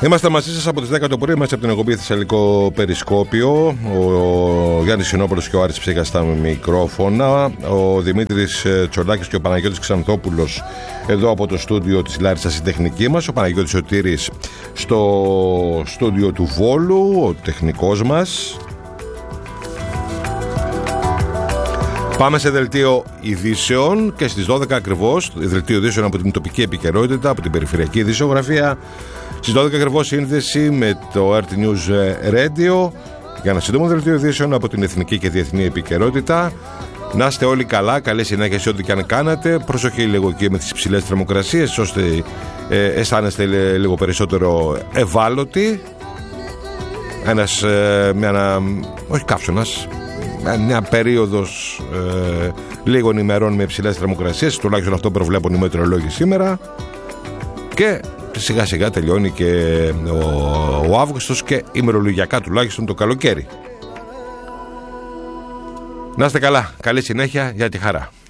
Είμαστε μαζί σας από τις 10 το πρωί. Είμαστε από την εκπομπή Θεσσαλικό Περισκόπιο. Ο Γιάννης Συνόπουλος και ο Άρης Ψήγας στα μικρόφωνα. Ο Δημήτρης Τσολάκης και ο Παναγιώτης Ξανθόπουλος εδώ από το στούντιο της Λάρισσας, η τεχνική μας. Ο Παναγιώτης Σωτήρης στο στούντιο του Βόλου, ο τεχνικός μας. Πάμε σε δελτίο ειδήσεων και στις 12 ακριβώς. Δελτίο ειδήσεων από την τοπική επικαιρότητα, από την περιφερειακή ειδησιογραφία. Στις 12 ακριβώς σύνδεση με το RT News Radio για ένα σύντομο δελτίο ειδήσεων από την εθνική και διεθνή επικαιρότητα. Να είστε όλοι καλά, καλή συνέχεια σε ό,τι και αν κάνατε. Προσοχή λίγο και με τις υψηλές θερμοκρασίες, ώστε αισθάνεστε λίγο περισσότερο ευάλωτοι. Όχι καύσωνας, μια περίοδος λίγων ημερών με υψηλές θερμοκρασίες, τουλάχιστον αυτό προβλέπουν οι μετεωρολόγοι σήμερα. Και σιγά σιγά τελειώνει και ο Αύγουστος και ημερολογιακά τουλάχιστον το καλοκαίρι. Να είστε καλά, καλή συνέχεια, για τη χαρά.